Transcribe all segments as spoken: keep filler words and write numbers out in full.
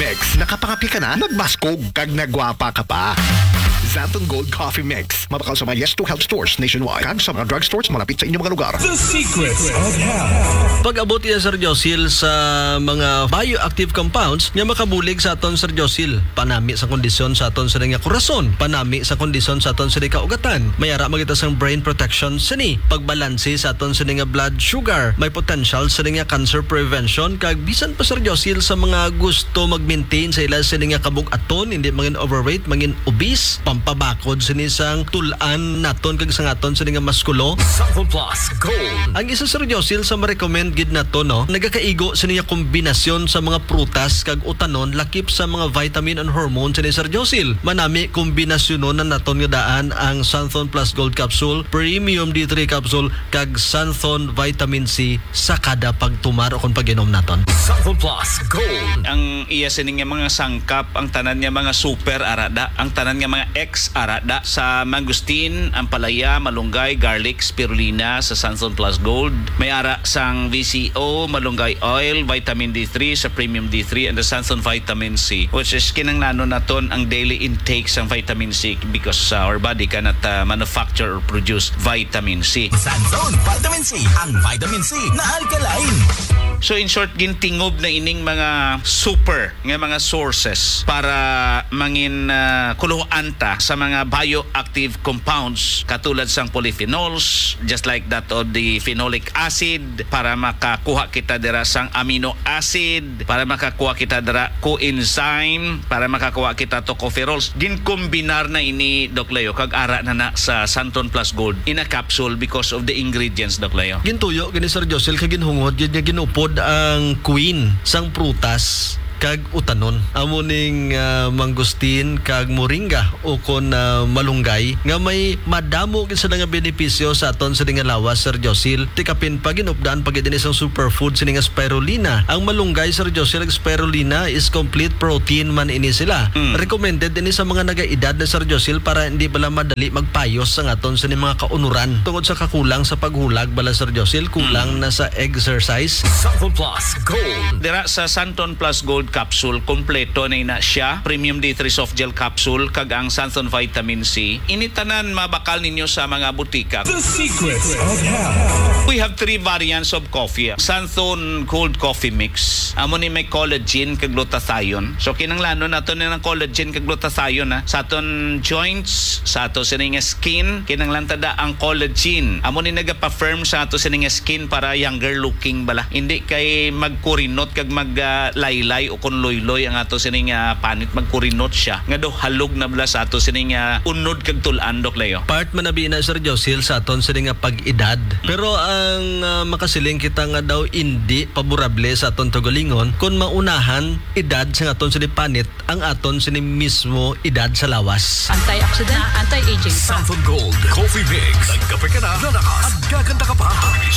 Mix. Nakapangapi ka na? Nagmaskog kag nagwapa ka pa. Xanthan Gold Coffee Mix. Mabakal sa mga Yes to Health stores nationwide. Kag sa mga drugstores malapit sa inyong mga lugar. The Secrets of Health. Pag-abot niya Sir Josil sa mga bioactive compounds nga makabulig sa aton Sir Josil. Panami sa kondisyon sa aton sa nga korason. Panami sa kondisyon sa aton sa nga kaugatan. Mayara magita sang brain protection sini. Pagbalanse sa aton sa nga blood sugar. May potential sa nga cancer prevention. Kag bisan pa Sir Josil sa mga gusto mag-maintain sa ila sa nga kabug-aton. Hindi mangin overweight, mangin obese. Pampabakod sini sang tulan naton kag sang aton sa nga maskulo. Xanthan Plus Gold. Ang isa Sir Josil sa ma-recommend gid nato no, nagakaigo sa niya kombinasyon sa mga prutas kag utanon lakip sa mga vitamin and hormone sa ni Sir Josil. Manami kombinasyonon na naton nga daan ang Xanthan Plus Gold Capsule, Premium D three Capsule kag Xanthan Vitamin C sa kada pagtumar o kung pag-inom naton. Xanthan Plus Gold. Ang iya sining nga mga sangkap, ang tanan nga mga super arada, ang tanan nga mga X arada sa mangustin, ampalaya, malunggay, garlic, spirulina sa Xanthan Plus Gold. May ara sang V C O, malunggay oil, vitamin D three sa Premium D three and the Xanthan Vitamin C, which is kinanglanon naton ang daily intake sang vitamin C because uh, our body cannot uh, manufacture or produce vitamin C. Xanthan Vitamin C. Ang vitamin C na alkaline. So in short, gintingob na ining mga super nga mga sources para mangin uh, kuluhan ta sa mga bioactive compounds katulad sang polyphenols, just like that of the phenolic acid, para makakuha kita dira sang amino acid, para makakuha kita dira coenzyme, para makakuha kita tocopherols. Ginkombinar na ini Doc Leo kag ara na na sa Xanthan Plus Gold in a capsule because of the ingredients Doc Leo. Gintuyo gini Sir Josil kag ginhungod gid nga ginupod ang queen sang prutas kag utanon. Amo ning uh, mangustin kag moringa o kon uh, malunggay nga may madamo gid sa nga benepisyo sa aton sa nga lawas Sir Josil. Tikapin pa ginupdan pag dinhi sang superfood sa nga spirulina. Ang malunggay Sir Josil ag spirulina is complete protein man ini sila. Mm. Recommended dinhi sa mga nagaedad na Sir Josil para hindi bala madali magpayos sa aton sa mga kaunuran tungod sa kakulang sa paghulag bala Sir Josil, kulang mm. na sa exercise. Xanthan Plus Gold. Dira sa Xanthan Plus Gold Capsule, kompleto na ina siya. Premium D three Soft Gel Capsule kag ang Xanthan Vitamin C. Initanan mabakal ninyo sa mga butika. The Secrets of Health. We have three variants of coffee. Xanthan Gold Coffee Mix. Amo ni may collagen kag glutathione. So kinanglanon nato ni ng collagen kag glutathione ha. Sa aton joints, sa ato sining skin, kinanglantada ang collagen. Amo ni nagapa-firm sa ato sining skin para younger looking bala. Hindi kay magkurinot kag maglaylay o kun loy-loy ang ato sining uh, panit, magkurinot siya. Nga do halog na bala sa ato sining uh, unod kag tulan Doc Leo. Part man na na Sir Josil sa aton sa nga pag-edad. Pero ang uh, makasiling kita nga daw hindi paborable sa aton tugalingon kung maunahan edad sa aton sa panit ang aton sa mismo edad sa lawas. Antioxidant, anti-aging. Xanthan Gold Coffee Mix. Nagkape ka na, lalakas at gaganda ka pa.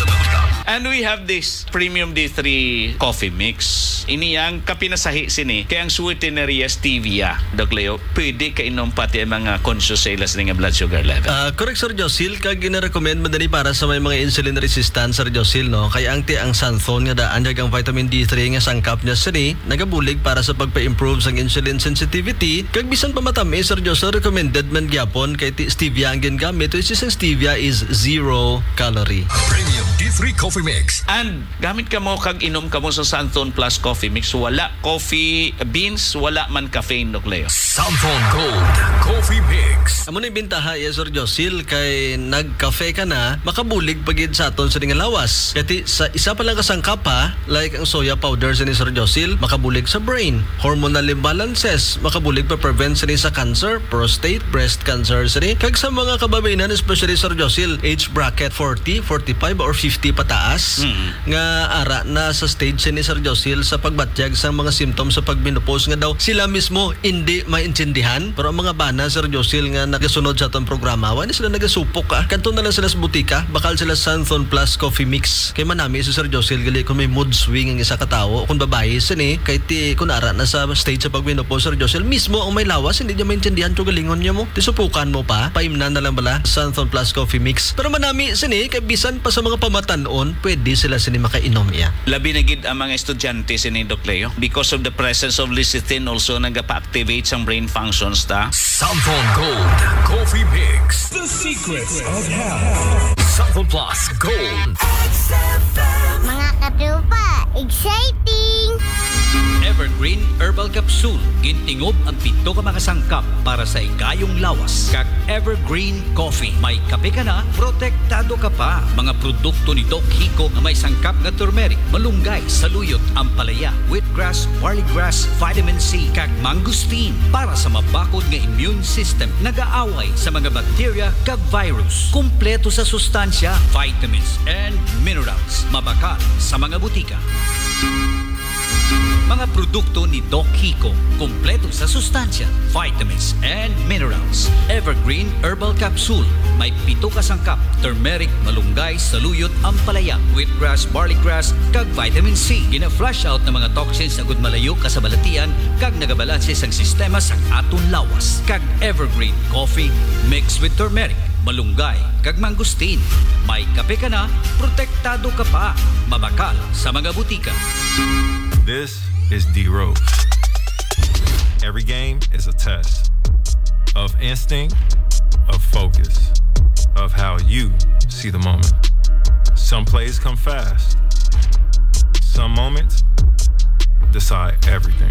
And we have this Premium D three Coffee Mix. Ini ang kapinasahi sini kay ang sweeteneria stevia Doc Leo. Pwede ka inom pati ang mga conscious sa ilas ng blood sugar level. Uh, correct Sir Josil, kag gina-recommend madali para sa may mga insulin resistant Sir Josil no. Kaya ang ti ang Xanthan nga daan ang vitamin D three nga sangkap niya sini nagabulig para sa pagpa-improve sang insulin sensitivity. Kag bisan pa matami Sir Josil, recommended man gyapon kay ti stevia ang gingamit, which is ang stevia is zero calorie. Premium D three Coffee Mix. And gamit ka mo kag inom ka mo sa Xanthan Plus Coffee Mix, wala coffee beans, wala man caffeine Doc Leo. Xanthan Gold Coffee Mix. Amo ni bintaha ya Sir Josil kay nagkafe ka na makabulig pagid sa aton sa nga lawas. Kati sa isa pa lang kasangkap pa like ang soya powder sa ni Sir Josil makabulig sa brain, hormonal imbalances makabulig pa prevent sa ni sa cancer, prostate, breast cancer sa ni. Kag sa mga kababainan especially Sir Josil age bracket forty, forty-five or fifty pataas mm-hmm. nga ara na sa stage sa ni Sir Josil sa pagbatyag sa mga symptoms sa pagmenopause nga daw sila mismo hindi maintindihan. Pero ang mga bana Sir Josil nga nagasunod sa atong programa, wala sila nagasupok ka. Kanto na lang sila sa butika, bakal sila Xanthan Plus Coffee Mix. Kay manami si Sir Josil gali kung may mood swing ang isa ka tawo, kung babae sini kay ti kun ara na sa stage sa pagmenopause Sir Josil mismo ang may lawas hindi niya maintindihan to galingon niya mo. Tisupukan mo pa, paimnan na lang bala Xanthan Plus Coffee Mix. Pero manami sini kay bisan pa sa mga pamatanon, pwede sila sini makainom iya. Labi na gid ang mga estudyante sini Doc Leo because because of the presence of lecithin also nagapa-activate sang brain functions ta. Sample Gold Coffee Mix. The secrets of health. Sample Plus Gold. Mga katupa, exciting! Evergreen Herbal Capsule. Gintingob ang pito ka mga sangkap para sa igayong lawas. Kag Evergreen Coffee. May kape ka na, protektado ka pa. Mga produkto ni Doc Hico na may sangkap na turmeric, malunggay, saluyot, ampalaya, wheatgrass, barleygrass, vitamin C, kag mangosteen para sa mabakod nga immune system. Nagaaway sa mga bacteria kag virus. Kumpleto sa sustansya, vitamins and minerals. Mabakal sa mga butika. Mga produkto ni Doc Hico, kumpleto sa sustansya, vitamins and minerals. Evergreen Herbal Capsule. May pito ka sangkap, turmeric, malunggay, saluyot, ampalaya, wheatgrass, barleygrass, kag vitamin C. Gina-flush out ng mga toxins na gud malayo ka sa balatian kag nagabalanse sang sistema sang aton lawas. Kag Evergreen Coffee mixed with turmeric, malunggay, kag mangosteen. May kape ka na, protektado ka pa. Mabakal sa mga butika. This is D Rose. Every game is a test of instinct, of focus, of how you see the moment. Some plays come fast. Some moments decide everything.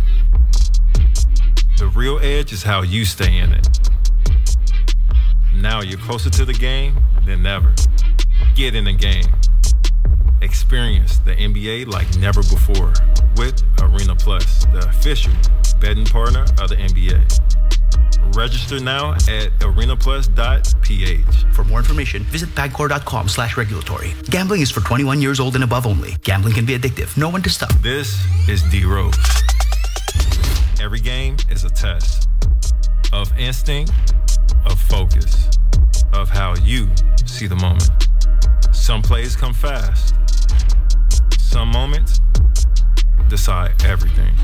The real edge is how you stay in it. Now you're closer to the game than ever. Get in the game. Experience the N B A like never before with Arena Plus, the official betting partner of the N B A. Register now at arena plus dot p h. For more information, visit pagcor.com slash regulatory. Gambling is for twenty-one years old and above only. Gambling can be addictive. Know when to stop. This is D Rose. Every game is a test of instinct, of focus, of how you see the moment. Some plays come fast. Some moments decide everything.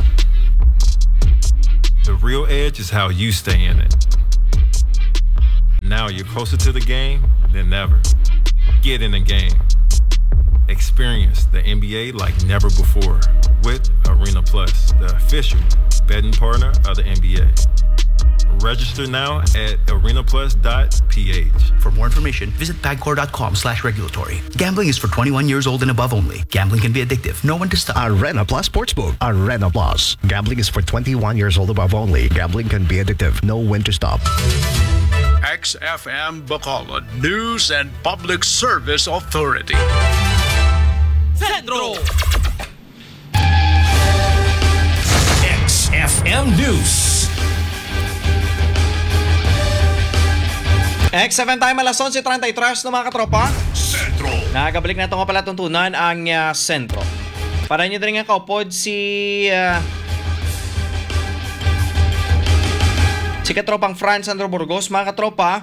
The real edge is how you stay in it. Now you're closer to the game than ever. Get in the game. Experience the N B A like never before with Arena Plus, the official betting partner of the N B A. Register now at arena plus dot p h. For more information, visit pagcor.com slash regulatory. Gambling is for twenty-one years old and above only. Gambling can be addictive. Know when to stop. Arena Plus Sportsbook. Arena Plus. Gambling is for twenty-one years old above only. Gambling can be addictive. Know when to stop. X F M Bacolod News and Public Service Authority. Centro! X F M News. X F M time alas eleven thirty-three no mga katropa. Sentro. Nakakabalik na ito nga pala tuntunan ang uh, sentro. Para nyo din nga kaupod si uh, si katropang Franz Sandro Burgos, mga katropa.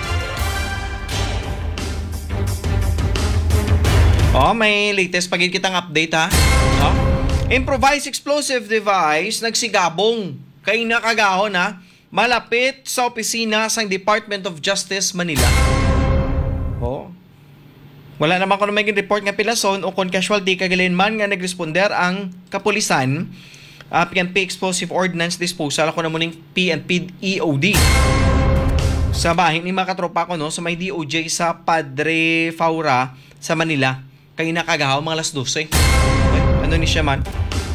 Oh, may latest pagin kitang update ha. Oh. Improvised explosive device nagsigabong kay nakagahon ha. Malapit sa opisina sa Department of Justice, Manila. Oh. Wala naman ko na may report nga pilason o kung casualty kagalin man nga nagresponder ang kapulisan. Uh, P N P Explosive Ordnance Disposal ako na muning P N P E O D. Sa bahin ni mga katropa ko no, sa may D O J sa Padre Faura sa Manila. Kaya nakagahaw mga alas twelve. Eh, ano ni siya man?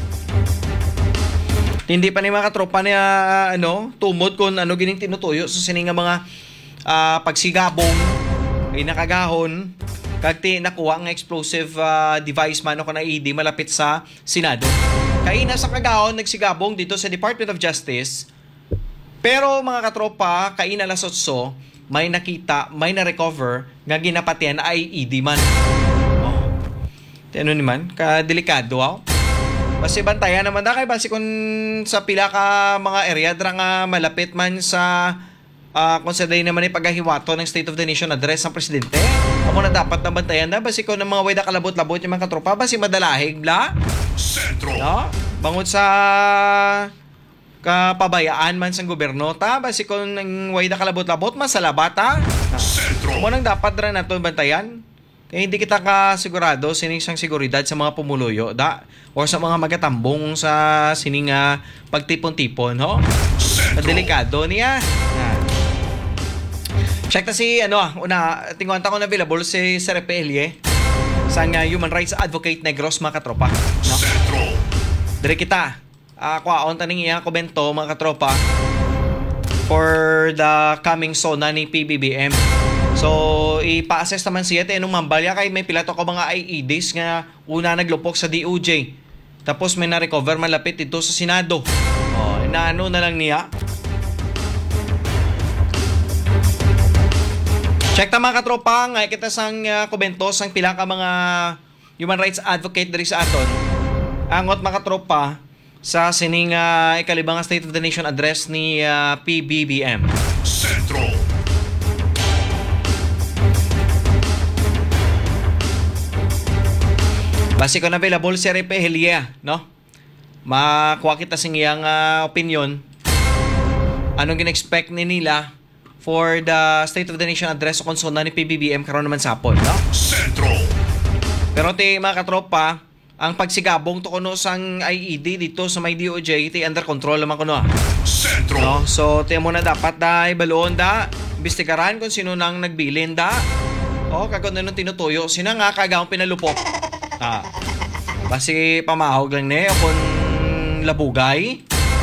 Hindi pa ni mga katropa niya uh, ano, tumod kung ano gining tinutuyo sa so, sininga mga uh, pagsigabong ay nakagahon kagti nakuha ang explosive uh, device man ako na I D malapit sa Senado. Kaya sa kagahon nagsigabong dito sa Department of Justice. Pero mga katropa, kaya na lasotso, may nakita, may na-recover nga ginapatian ay I D man. Oh. Ano naman, kadelikado wow. Basi bantayan naman na kay basi kung sa pila ka mga area dra nga malapit man sa uh, kung sa day naman ay paghahiwato ng State of the Nation address ng presidente. Amo na dapat na bantayan na basi kung ng mga wayda kalabot-labot yung mga katropa basi madalahig bla. Sentro. No? Bangod sa kapabayaan man sa gobyerno ta basi kung ng wayda kalabot-labot masalabat ta. Sentro. Amo nang dapat dra naton bantayan. Kaya hindi kita kasigurado sining sang seguridad sa mga pumuluyo da o sa mga magatambong sa sining uh, pagtipon-tipon, ho? Delikado niya. Ah. Check ta si ano, una tingwan ta ko na available si Sir Pelye sang uh, Human Rights Advocate Negros, mga katropa, no? Dire kita uh, kwaon taning iya komento, mga katropa, for the coming SONA ni P B B M. So, ipa-assess naman siya tayo nung mambalya kay may pilato ko mga I E Ds nga una naglupok sa D O J. Tapos may na-recover malapit ito sa Senado. Oh, inaano na lang niya. Check ta mga katropa, nga kita sang uh, komento sang pila ka mga human rights advocate diri sa aton. Angot mga katropa sa sining uh, ikalibang State of the Nation address ni uh, P B B M. Centro. Base ko na available si Repe Helia, no? Makuha kita sing iyang uh, opinion. Anong gina-expect ni nila for the State of the Nation address o konsona ni P B B M karon naman sapon, no? Centro. Pero ti mga katropa, ang pagsigabong to kuno sang I E D dito sa may D O J ti under control naman kuno. Centro. No? So ti mo na dapat da ibaloon da, imbestigaran kung sino nang nagbilin da. O kagod na nung tinutuyo, sino nga kagawang pinalupok. Ah. Basi pamahog lang ne o kung labugay.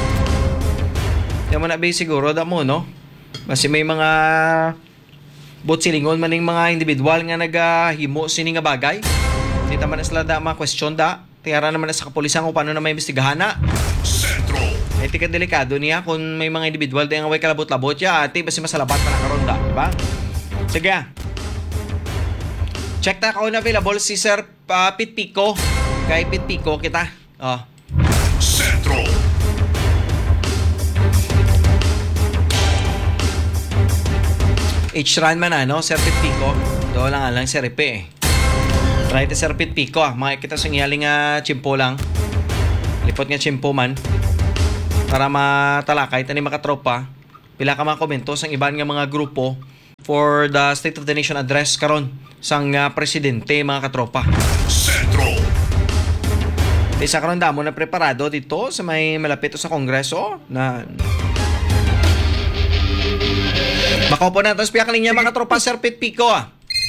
Di mo na ba siguro da mo, no? Basi may mga botsilingon maning mga individual nga nagahimo sini nga bagay. Di taman na sila da mga question da. Tiyara naman na sa kapulisan kung paano na may imbestigahan na. Centro. Eh, tika delikado niya kung may mga individual da nga way kalabot-labot ya. Ati, basi masalabat pa na karon da. Diba? Sige. Check ta ko na available si Sir uh, Pit Pico. Kay Pit Pico kita. Oh. Centro. H-run man ano, Sir Pit Pico. Do lang lang Sir Repe eh. Try to Sir Pit Pico ah. Makikita sa ngiyaling nga uh, chimpo lang. Lipot nga chimpo man. Para matalakay tani makatropa. Pila ka mga komento sang iban nga mga grupo for the State of the Nation address karon sang uh, presidente, mga katropa. Centro. Isa karon damo na preparado dito sa may malapit sa Kongreso na makaupo na tapos piyak linya, mga katropa. Sir Pit Pico ah.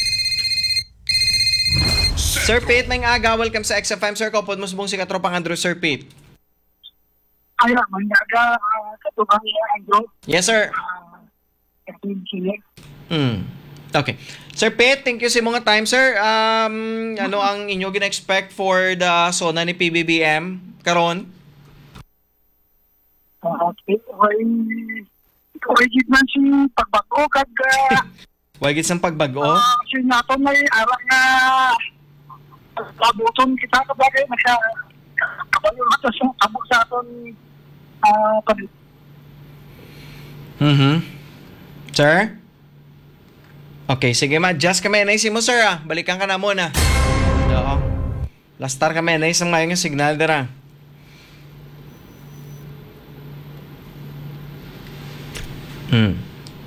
Sir Pit, may aga, welcome sa X F M. Sir, kaupod mo subong si katropang Andrew. Sir Pit. Ay, may aga, uh, katupang Andrew. Yes, sir. Uh, Hmm. Okay. Sir Pete, thank you sa mga time, sir. Um, ano ang inyo gina-expect for the SONA ni P B B M karon? Uh, Kaya gid man si pagbago kag Why gid sang pagbago? Uh, si nato may ara nga kabuton kita kabagay na siya kabayo ato sa abo sa aton uh, pag- Mhm. Sir? Okay, sige ma. Just kami na mo, sir ah. Balikan ka na muna. Oo. Lastar kami na isang mayong signal dara. Hmm.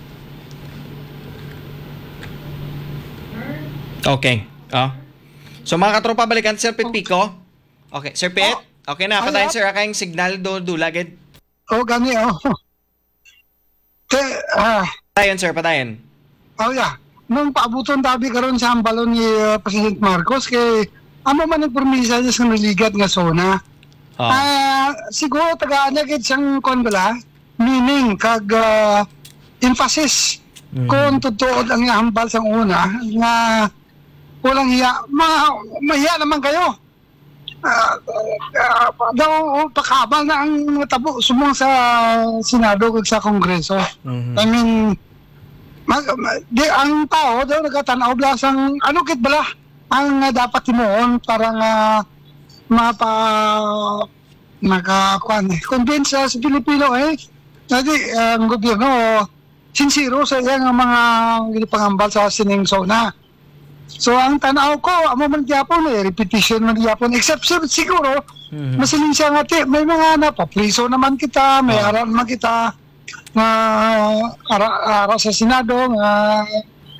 Okay. Oh. So mga katropa, balikan Sir Pit Pico. Okay, Sir Pit. Okay na, patayin sir kayong signal do dulagid. Oh, gani oh. Te, ah. Patayin sir, patayin. Oh yeah. Nung paabuton tabi karon sa ambalon ni uh, President Marcos kay amo man ang permisa niya sa naligat nga SONA. Ah, uh, siguro tagaan niya gid siyang kon bala, meaning kag uh, emphasis mm-hmm. kung totoo ang hambal sa una nga walang hiya, ma mahiya naman kayo. Uh, uh, uh, daw pakabal na ang tabo sumong sa Senado kag sa Kongreso. Mm-hmm. I mean Mag, di, ang tao daw nagkatanaw blasang ano kit bala ang uh, dapat timuon para nga mapa nakakuan eh convince sa Pilipino eh nadi ang uh, gobyerno sincero sa iyang mga ginipangambal sa sining SONA. So ang tanaw ko amo man gyapon eh repetition man gyapon except siguro mm-hmm. masiling siya nga ti may mga napapriso naman kita may oh. aral man kita nga uh, ara, ara sa Senado nga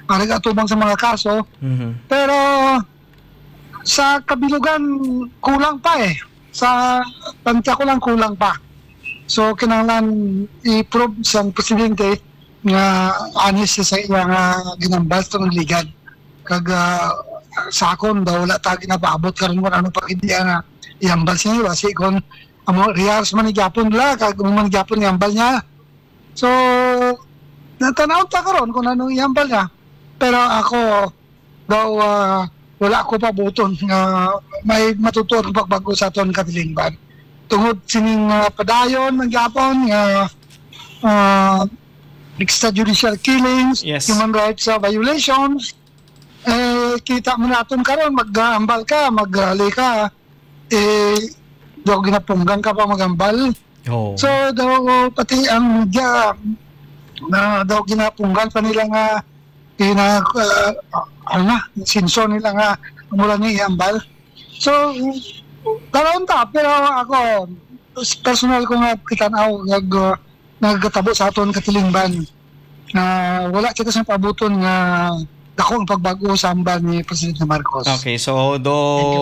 para atubang sa mga kaso. Mhm. Pero sa kabilugan kulang pa eh. Sa tansya ko lang kulang pa. So kinahanglan i-prove sa presidente nga honest sa iya nga ginambal sa ligad. Kag uh, sa akon daw wala ta ginapaabot karon kung ano pa hindi nga iambal siya kasi kung amo reals man gyapon la kag man gyapon iambal niya. So natanaw ta karon kung anong iambal niya. Pero ako daw uh, wala ko pa buton nga may matutuon pagbago sa aton katilingban. Tungod sining uh, padayon ng Japon nga uh, extrajudicial killings, Yes. human rights uh, violations, eh, kita mo natin karon mag-ambal ka, mag-rally ka, eh, daw ginapunggan ka pa mag-ambal. Oh. So, daw pati ang media na daw ginapunggan pa nila nga ina uh, ano na, sinso nila nga mula ni iambal. So, talaon ta, pero ako, personal ko nga kitanaw, nag, uh, nagkatabo sa aton katilingban na wala kita sa pabuton nga dako ang pagbago sa ambal ni Presidente Marcos. Okay, so do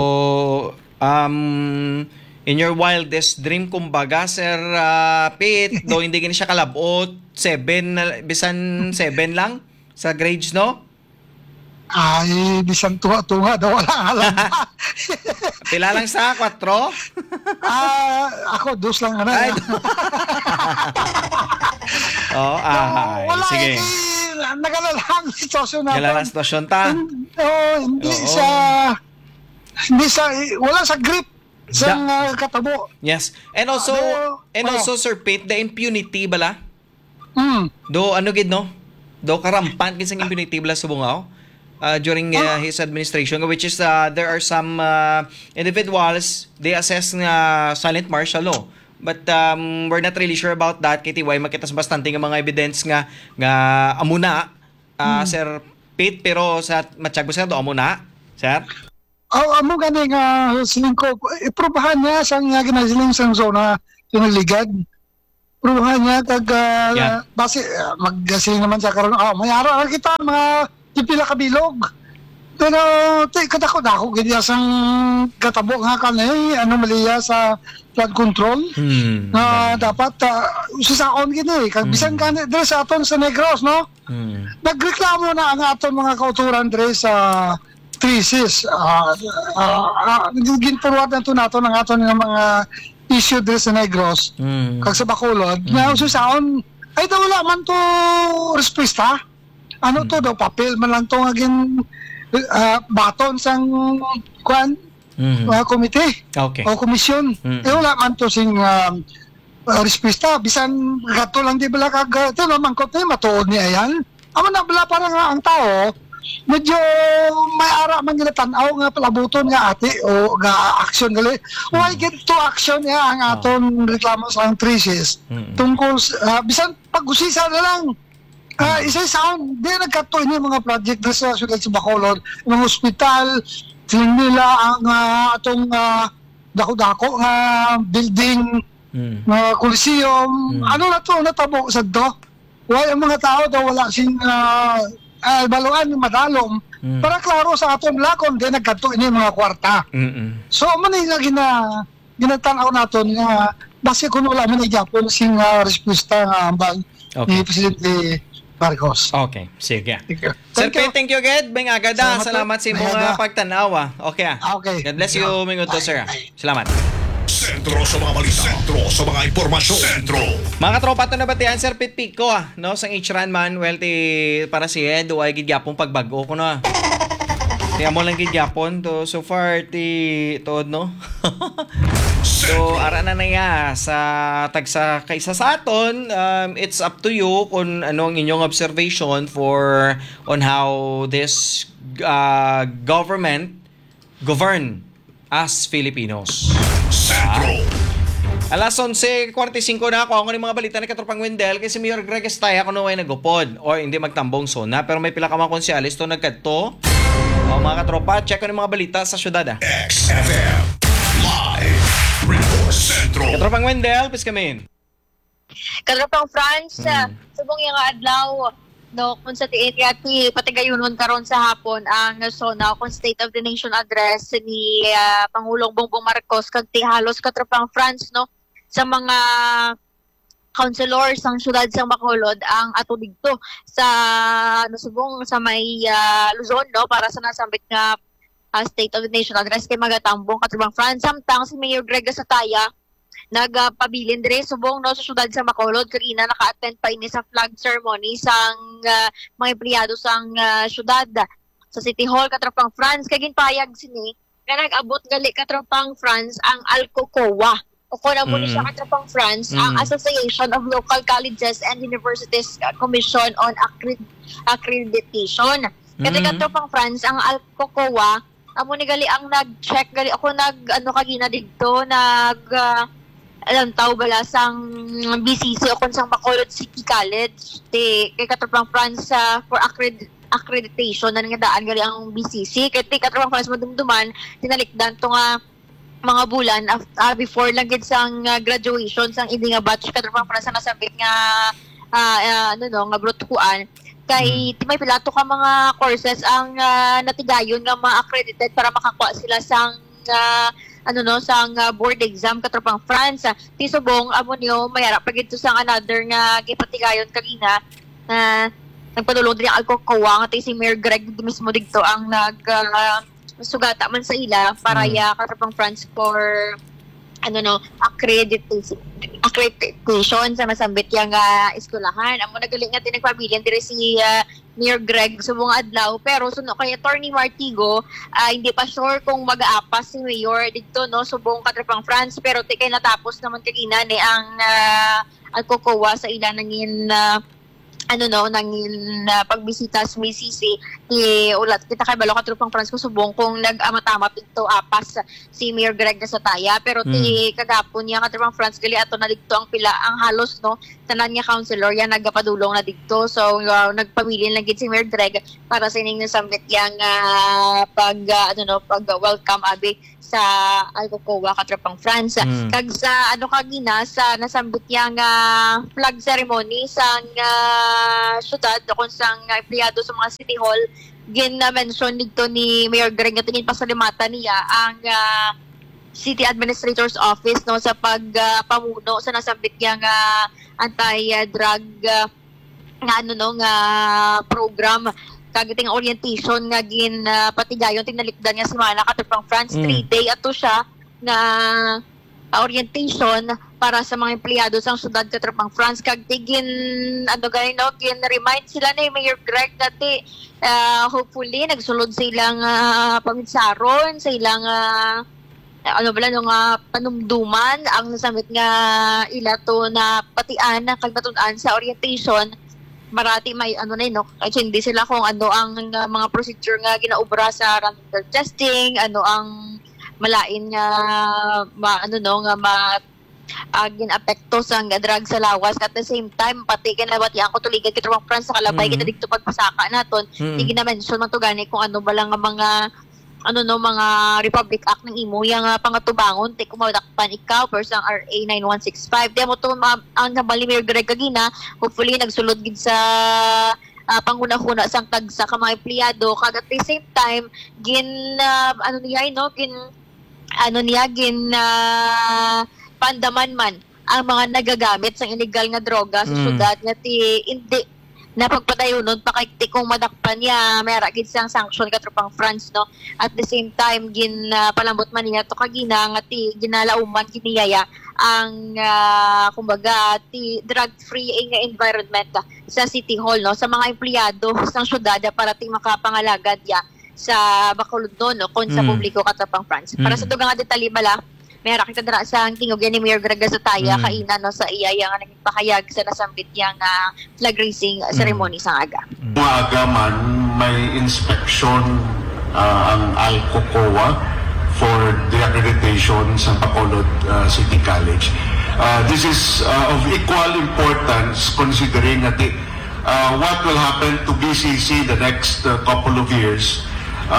um in your wildest dream kumbaga Sir uh, Pete, do hindi gini siya kalabot seven na- bisan seven lang sa grades, no? Ay, bisan tuwa-tuwa daw wala alam pa. Pila lang sa kwatro? Ah, ako dos lang ano. Ay, oh, ah, wala sige. eh, nagalalang sitwasyon natin. Galalang sitwasyon ta. Oo, hindi Oo. sa hindi sa wala sa grip sa Da- uh, katabo. Yes. And also Ah, do- and oh. also Sir Pete, the impunity bala. Mm. Do ano gid no? Do karampan gid sang impunity bala sa Bungao. Uh, during uh, his administration, which is uh, there are some uh, individuals they assess nga silent martial law, but um, we're not really sure about that. K T Y makitas bastante nga mga evidence nga nga amuna uh, Sir Pete, pero sa matsyag sir do amuna sir. Oh, amo gani nga siling ko iprobahan niya sa nga ginasiling sang zona tinaligad. Probahan niya kag uh, Yeah. base uh, magsiling naman sa karon. Oh, mayara ra kita mga pipila ka bilog. Pero te kadako-dako gid sang katabo nga kanay ano maliya sa flood control. Hmm. Na dapat uh, susaon gini kag bisan kanay dire sa aton sa Negros, no? Hmm. Nagreklamo na ang aton mga kauturan dire sa thesis. Uh, uh, uh, ginforward na ito nato ng aton nga mga issue dire sa Negros. Hmm. Kag sa Bacolod, na susaon ay daw wala man to respuesta. Ano to daw papel man lang to nga gin uh, baton sang kwan Hmm. uh, komite Okay. o komisyon. Mm. Eh wala man to sing uh, uh, respuesta bisan gato lang di bala kag uh, to naman ko to matuod ni ayan. Amo na bala parang nga ang tao medyo may ara man gina tan-aw nga palabuton nga ate o nga action gali. Why get to action ya ang aton reklamo sa ang thesis Mm. tungkol sa- uh, bisan pag-usisa na lang. Ah, isa sound, di nagkatuloy ni mga project na sa syudad sa Bacolod, mga ospital, siling nila ang ah, atong ah, dako-dako nga building, Hmm. nga coliseum, ano na to, natabo sa do. Why ang mga tao daw wala sing uh, uh, baluan ni madalom, Mm. para klaro sa atong lakon, di nagkatuloy ni mga kwarta. Mm. So, man nga gina, ginatanaw naton nga, base kung wala man na Japon sing uh, respuesta nga ambang Okay. ni Presidente Marcos. Okay, sige. Thank you. Sir Thank you. Pete, thank you agad. May agada. Salamat Salamat po. sa imong May uh, aga. pagtanaw. ah. Okay. ah. Ah, okay. God bless you, Mingo to, Bye. sir. ah. Bye. Salamat. Sentro sa mga balita. Sentro sa mga impormasyon. Sentro. Mga katropa to na batihan, Sir Pete Pico, ah, no? Sang H-Ran man, well, ti, para si Ed, ay gigyapong pagbago ko na. Ti amo lang gigyapon to, so far, ti, tood, no? So, ara na na ya sa tagsa kaysa sa aton, um, it's up to you kung ano ang inyong observation for on how this uh, government govern as Filipinos. Sentro. Alas onse forty-five na ako, ako ng mga balita ni Katropang Wendel kasi Mayor Greg Estaya kung naway nagupod or hindi magtambong sona pero may pila ka mga konsyalis to nagkadto. O mga katropa, check ko ng mga balita sa syudad ah. X F M. Live. Report. Sentro. Katropang Wendel, please come in. Katropang France, Mm. subong yung adlaw, no kung sa tiit yati patigayunon karon sa hapon ang SONA kung State of the Nation address ni uh, Pangulong Bongbong Marcos kag ti halos katropang France no sa mga councilors ng syudad sa Bacolod ang ato dito sa ano subong sa may uh, Luzon no para sa nasambit nga uh, State of the Nation address kay magatambong katubang France samtang si Mayor Greg Gasataya nagpabilin dire subong no sa syudad sa Bacolod kanina naka-attend pa ini sa flag ceremony sang uh, mga empleyado sang uh, syudad sa City Hall katropang France kay ginpayag sini nga nag-abot gali katropang France ang Alcocoa o kung na mo mm. siya katropang France, mm. ang Association of Local Colleges and Universities Commission on Accred- Accreditation. Mm. Kasi katropang France, ang Alcocoa, amo ni gali ang nag-check, gali ako nag, ano kagina dito, nag, uh, alam tao bala sang B C C o kung sang Bacolod City College, di, kay katropang France uh, for accred- accreditation na nga daan gali ang B C C. Kaya katropang France madumduman, tinalikdan to nga mga bulan uh, before lang gid sang uh, graduation sang hindi nga batch katropang para sa nasabit nga uh, uh, ano no nga brotuan kay mm. may pilato ka mga courses ang uh, natigayon nga ma-accredited para makakuha sila sang uh, ano no sang uh, board exam katropang France uh, ti subong amo niyo mayara pa gid to sang another nga gipatigayon kanina na uh, nagpadulong diri ang Alcocoa nga ti si Mayor Greg mismo dito ang nag uh, sugata man sa ila para mm. ya katapang France for ano no accreditation accreditation sa masambit yang uh, eskwelahan amo nagaling nga tinagpabilin dire si uh, Mayor Greg subong adlaw pero suno kay Attorney Martigo uh, hindi pa sure kung mag-aapas si Mayor dito no subong katapang France pero ti kay natapos naman kagina ni ang uh, Alcocoa sa ila nangin uh, ano no nangin uh, pagbisita sa M C C ti ulat kita kay balo ka trupang France ko subong kung nag-amatama pito apas si Mayor Greg Gasataya pero ti mm. kagapon niya ka trupang France gali ato na dito ang pila ang halos no tanan niya councilor yan nagapadulong na dito so uh, nagpamilya lang gid si Mayor Greg para sa ining nasambit yang uh, pag uh, ano no pag uh, welcome abi sa Alcocoa katropang France mm. kag sa ano kagina sa nasambit yang uh, flag ceremony sang uh, syudad kung sang uh, empleyado sa mga City Hall gin na uh, mention dito ni Mayor Greg nga tingin pasalimatan niya ang uh, City Administrator's Office no sa pag uh, pamuno sa nasambit yang uh, anti-drug uh, nga ano no nga program kagiting orientation nga gin uh, patigayon tinalikdan nga semana katupang France mm. three day ato siya nga uh, orientation para sa mga empleyado sa syudad katupang France kag tigin ano gani no gin remind sila ni Mayor Greg dati uh, hopefully nagsulod sa ilang uh, paminsaron sa ilang uh, ano bala no nga panumduman ang nasamit nga ila to na patian na kagbatun-an sa orientation marati may ano na no kasi hindi sila kung ano ang uh, mga procedure nga ginaubra sa random drug testing ano ang malain nga ma, ano no nga ma uh, ginapekto sa nga drug sa lawas at the same time pati kinabati ang kutuligan kitawang France sa kalabay mm-hmm. kita dito pagpasaka naton mm-hmm. hindi gina-mention man to gani kung ano ba lang nga mga ano no mga Republic Act ng imo yang uh, pangatubangon ti kumadakpan ikaw per sang R A nine one six five demo to ma- ang nabali Mayor Greg kagina hopefully nagsulod gid sa uh, panguna-huna sang tagsa ka mga empleyado kag at the same time gin uh, ano niya no gin ano niya gin uh, pandaman man ang mga nagagamit sang illegal nga droga sa mm. syudad nga ti hindi na pagpatayo nun pakikti kung madakpan niya mayara gid sang sanction katropang France no at the same time gin uh, palambot man niya to kagina nga ti ginalauman kiniyaya ang uh, kumbaga ti drug free nga environment uh, sa City Hall no sa mga empleyado sang syudad para ti makapangalagad ya sa Bacolod no kung sa mm. publiko katropang France mm. para sa dugang nga detalye bala mayara kita dira sa tingog ni Mayor Greg Gasataya mm. kaina no sa iya yang naging pakayag sa nasambit yang uh, flag raising uh, ceremony mm. sa aga. Mga aga man may inspection uh, ang Alcocoa for the accreditation sa Bacolod uh, City College. Uh, this is uh, of equal importance considering that the, uh, what will happen to B C C the next uh, couple of years.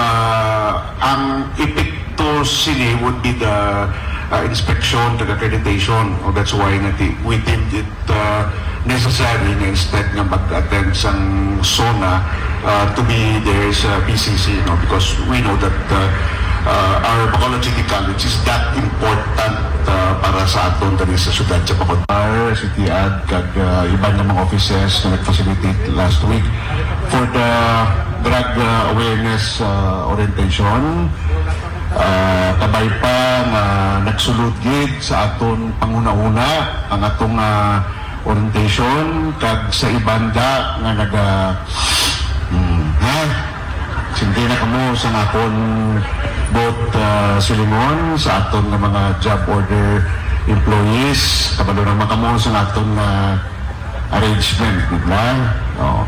Uh, ang epekto sini would be the Uh, inspection, the accreditation. Oh, that's why nati, we deemed it uh, necessary na instead nga mag-attend sa SONA uh, to be there sa P C C, no? Because we know that uh, uh, our Bacolod City College is that important uh, para sa aton dali sa syudad sa Bacolod. Our City Ad kag uh, iban ng mga offices na nag-facilitate last week for the drug uh, awareness uh, orientation. Uh, kabay pa nga nagsulod gid sa aton panguna-una ang atong uh, orientation kag sa ibanda nga naga hmm, ha sindi na kamo sa akon both uh, silingon sa aton nga mga job order employees kabalo naman kamo sa aton nga arrangement di ba? Oh.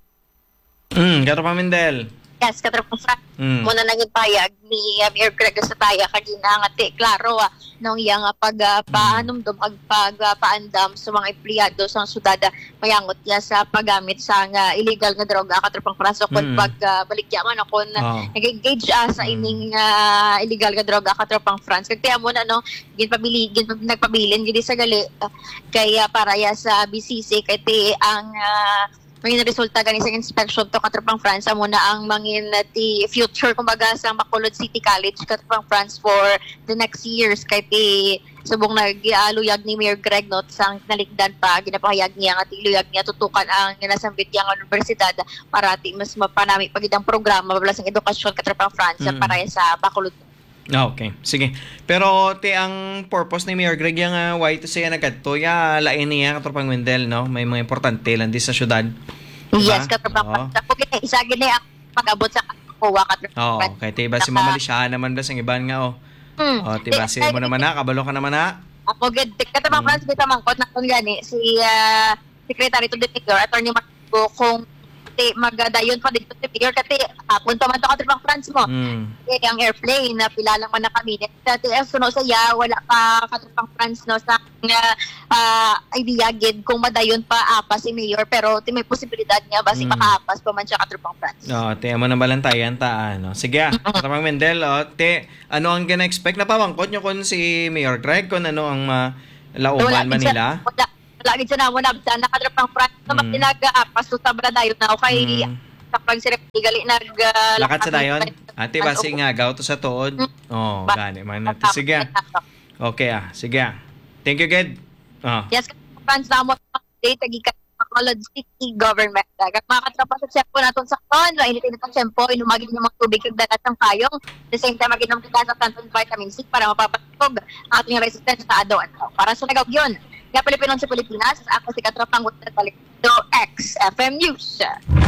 Mm, Gato Pamindel. Yes, katrapang Frank. Mm. Muna naging payag ni uh, Mayor Greg sa taya kanina nga ti klaro ah, nung iyang uh, pag uh, paanumdum ag pag uh, paandam sa mga empleyado sa syudad uh, mayangot niya sa paggamit sa nga illegal nga droga katrapang Frank so kun Mm. pag uh, baligya man ako na Oh. nag-engage uh, sa ining uh, illegal nga droga katrapang France kag tiyan mo na no ginpabili gin nagpabilin gid sa gali uh, kay uh, para ya sa B C C kay ti ang uh, may resulta gani sa inspection to katrapang France amo na ang mangin uh, ti future kumbaga sa Bacolod City College katrapang France for the next years kay ti subong nag-aluyag ni Mayor Greg not sang nalikdan pa ginapahayag niya nga ti iluyag niya tutukan ang ginasambit niya nga universidad para ti mas mapanami pagid ang programa bablas ang edukasyon katrapang France Mm. para sa Bacolod. Ah, okay. Sige. Pero ti ang purpose ni Mayor Greg yung uh, why to say nagkadto ya lain niya katropang Wendell no may mga importante lang di sa syudad. Yes, katrapang Oo. France. Ako gini isa gini ang pag-abot sa kuwa katrapang Oo, France. kay ti ba si Mama Lisha naman ba sang iban nga oh. Hmm. Oh, ti ba si mo naman na kabalo ka naman na. Ako gid katapang France kita mangkot na kun gani si uh, Secretary to the Mayor Attorney Marco kung ti magadayon pa dito si Mayor kati hapon pa man to katapang France mo. Mm. Eh, ang airplane na pila lang man na kami dati eh, suno sa ya wala pa katapang France no sa uh, uh, idea gid kung madayon pa apas si Mayor pero ti may posibilidad niya basi Mm. makaapas pa man siya katapang France. Oh, ti mo na balantayan ta ano. Sige, ah. katropang Wendell, oh, ti ano ang gina-expect na pamangkot nyo kun si Mayor Greg kun ano ang uh, lauman Manila? Wala, wala gid siya na mo na na katapang France na Mm. tinag-apas to sa dayon na kay Mm. kapag sila gali nag uh, Lakad sa dayon? Ate ba si nga gaw to sa tuod? Oh, gani man natin. Sige. ah. Okay ah, sige. ah. Thank you, Ged. Oh. Yes, fans na mo update agi ka Bacolod City Government. Kag mga katropa sa checkpo naton sa kon, wa initin natong tempo inumagi ng mga tubig kag dagat ng payong. At the same time maginom kita sa tanton vitamin C para mapapatog ang ating resistensya sa adlaw. Para sa nagaw yun. Nga Pilipinon sa Pilipinas, ako si Katropang Gutad Palikdo X F M News.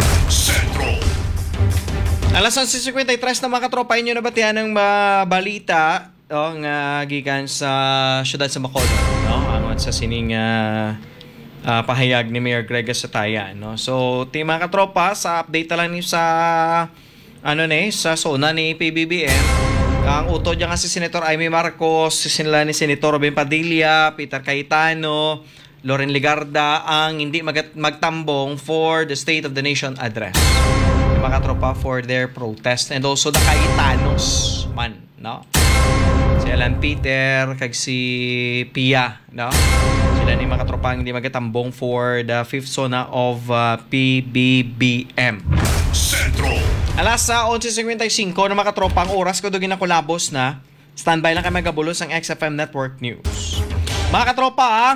Centro. Alas eleven fifty-three na mga katropa inyo na batihan ng uh, balita oh, nga gikan sa syudad sa Bacolod, no? Angon sa sining uh, uh, pahayag ni Mayor Greg sa taya, no? So, ti mga katropa sa update na lang ni sa ano ni sa SONA ni P B B M. Ang utod niya nga si Senator Amy Marcos, si sila ni Senator Robin Padilla, Peter Cayetano, Loren Ligarda ang hindi mag- magtambong for the State of the Nation address. Yung mga tropa for their protest and also the Cayetanos man, no? Si Alan Peter, kag si Pia, no? Sila ni mga tropa ang hindi magtambong for the fifth SONA of uh, P B B M. Centro. Alas sa eleven fifty-five na mga tropa ang oras ko dugin na kulabos na. Standby lang kay magabulos ang X F M Network News. Mga katropa, ah,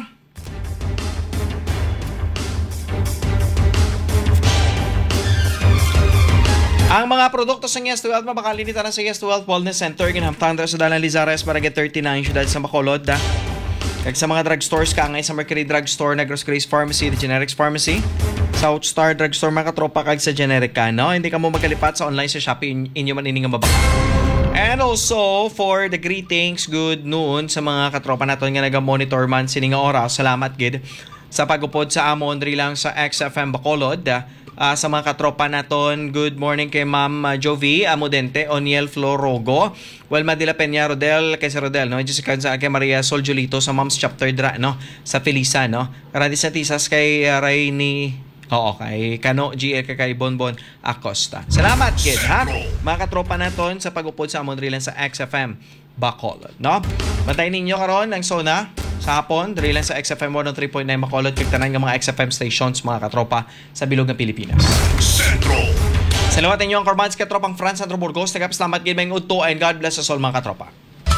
ang mga produkto sa Yes twelve mabakalinitan na sa Yes twelve Wellness Center ginhamtang sa Dalan Lizares para get thirty-nine syudad sa Bacolod. Da. Kag sa mga drugstores ka ngay sa Mercury Drugstore, Negros Grace Pharmacy, The Generics Pharmacy, South Star Drugstore mga katropa kag sa generic ka, no? Hindi ka mo magkalipat sa online sa Shopee in- inyo man ini nga mabaka. And also for the greetings, good noon sa mga katropa naton nga naga-monitor man sini nga oras. Salamat gid sa pagupod sa amon diri lang sa X F M Bacolod. Uh, sa mga katropa naton, good morning kay Ma'am uh, Jovi Amudente, Oniel Florogo, Welma de la Peña Rodel, kay si Rodel, no? Jessica sa kay Maria Sol Julito sa Mom's Chapter Dra, no? Sa Felisa, no? Karadi sa tisas kay uh, Rainy, oo, kay Kano G L kay, kay Bonbon Acosta. Salamat kid, ha? Mga katropa naton sa pagupod sa amon lang sa X F M Bacolod, no? Bantayin ninyo karon ang SONA sa hapon, dali lang sa X F M one oh three point nine Macolot, pigtanan ng mga X F M stations, mga katropa, sa bilog ng Pilipinas. Centro. Salamat ninyo ang Cormans katropang Franz Sandro Burgos. Nagapasalamat gid may udto and God bless us all, mga katropa.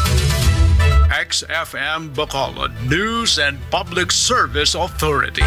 X F M Bacolod News and Public Service Authority.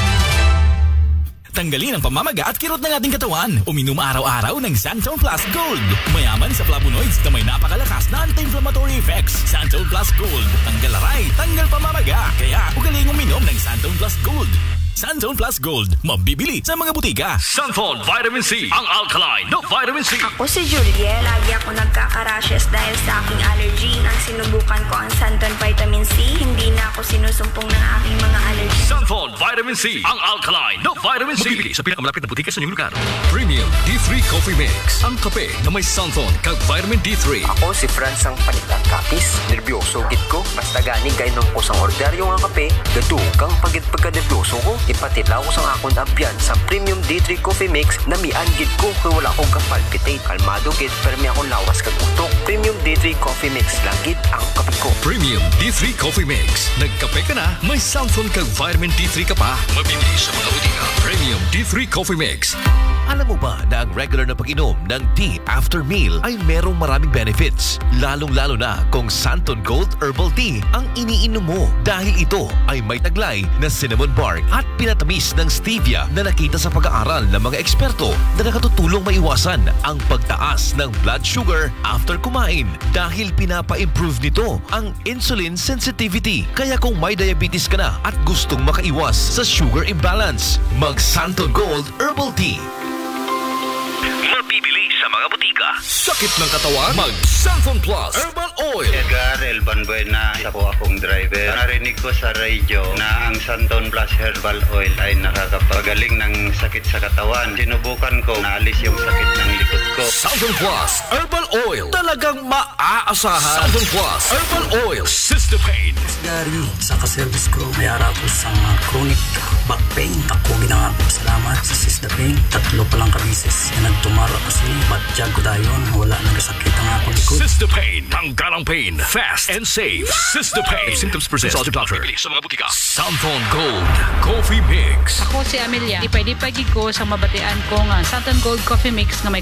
Tanggalin ang pamamaga at kirot ng ating katawan. Uminom araw-araw ng Santon Plus Gold. Mayaman sa flavonoids na may napakalakas na anti-inflammatory effects. Santon Plus Gold. Tanggal aray, tanggal pamamaga. Kaya ugaling uminom ng Santon Plus Gold. Santon Plus Gold. Mabibili sa mga butika. Santon Vitamin C. Ang alkaline na vitamin C. Ako si Juliet. Lagi ako nagkaka-rashes dahil sa aking allergy. Nang sinubukan ko ang Santon Vitamin C, hindi na ako sinusumpong ng aking mga allergy. Santon Vitamin C. Ang alkaline na vitamin C. Mabibili sa pinakamalapit na butika sa inyong lugar. Premium D three Coffee Mix. Ang kape na may Santon kag vitamin D three. Ako si Franz ang panigang kapis. Nervyoso gid ko. Basta gani gay nung kusang order yung ang kape. Gadukang pagid pagka-nervyoso ko. Ipatilaw ko sa akong ambiyan sa Premium D three Coffee Mix na mian gid ko kung wala akong kapalpitate. Kalmado gid pero may akong lawas kag utok. Premium D three Coffee Mix lang gid ang kape ko. Premium D three Coffee Mix. Nagkape ka na, may Santon kag vitamin D three ka pa. Mabibili sa mga butika. Premium D three Coffee Mix. Alam mo ba na ang regular na pag-inom ng tea after meal ay merong maraming benefits? Lalong-lalo na kung Santon Gold Herbal Tea ang iniinom mo dahil ito ay may taglay na cinnamon bark at pinatamis ng stevia na nakita sa pag-aaral ng mga eksperto na nakatutulong maiwasan ang pagtaas ng blood sugar after kumain dahil pinapa-improve nito ang insulin sensitivity. Kaya kung may diabetes ka na at gustong makaiwas sa sugar imbalance, mag Santon Gold Herbal Tea. Mabibili sa mga butika. Sakit ng katawan? Mag Santon Plus Herbal Oil. Edgar Elban Buena, isa po akong driver. Narinig ko sa radio na ang Santon Plus Herbal Oil ay nakakapagaling ng sakit sa katawan. Sinubukan ko, naalis yung sakit ng likod ko. Santon Plus Herbal Oil. Talagang maaasahan. Santon Plus Herbal Oil. Sister Pain. Dari sa kaservice ko, may harap ko sa chronic back pain. Ako ginangako salamat sa Sister Pain. Tatlo pa lang kabisis na nagtumara kasi batjag ko dayon. Wala nagasakit ang akong likod. Sister Pain. Tanggalang pain. Fast and safe. Sister Pain. If symptoms persist, consult your doctor. Bibili sa mga butika. Santon Gold Coffee Mix. Ako si Amelia. Ipay-dipay ko sa mabatian ko nga Santon Gold Coffee Mix nga may